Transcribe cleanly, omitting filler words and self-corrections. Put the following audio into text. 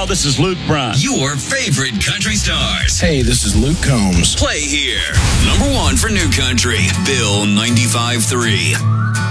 this is Luke Bryan. Your favorite country stars. Hey, this is Luke Combs. Play here. Number one for New Country, Bill 95.3.